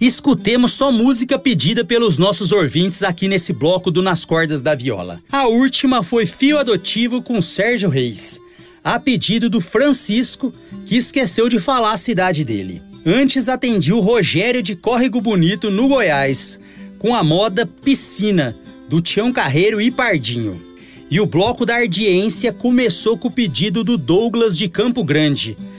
Escutemos só música pedida pelos nossos ouvintes aqui nesse bloco do Nas Cordas da Viola. A última foi Fio Adotivo com Sérgio Reis, a pedido do Francisco, que esqueceu de falar a cidade dele. Antes atendi o Rogério de Córrego Bonito, no Goiás, com a moda Piscina, do Tião Carreiro e Pardinho. E o bloco da audiência começou com o pedido do Douglas de Campo Grande,